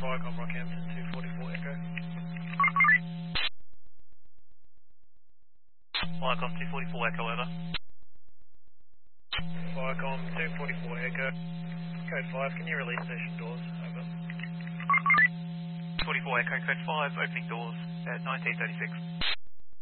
Viacom Rockhampton 244 Echo. Viacom 244 Echo, over. Viacom 244 Echo. Code 5, can you release station doors? Over. 44 Echo, code 5, opening doors at 1936.